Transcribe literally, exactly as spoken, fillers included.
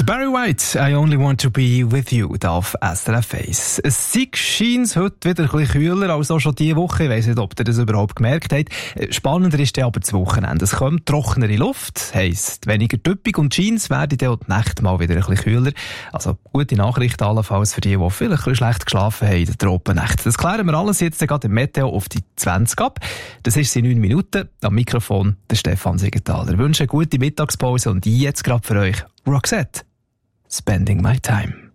Barry White, I only want to be with you, da auf S R F eins. Es scheint heute wieder ein bisschen kühler als auch schon diese Woche. Ich weiss nicht, ob ihr das überhaupt gemerkt habt. Spannender ist dann aber das Wochenende. Es kommt trockenere Luft, heisst weniger Tüppig und Jeans werden dann auch die Nacht mal wieder ein bisschen kühler. Also gute Nachricht allenfalls für die, die vielleicht ein bisschen schlecht geschlafen haben in der Tropennacht. Das klären wir alles jetzt gerade im Meteo auf die zwanzig ab. Das ist in neun Minuten. Am Mikrofon der Stefan Siegenthaler. Ich wünsche eine gute Mittagspause und jetzt gerade für euch Roxette. Spending my time.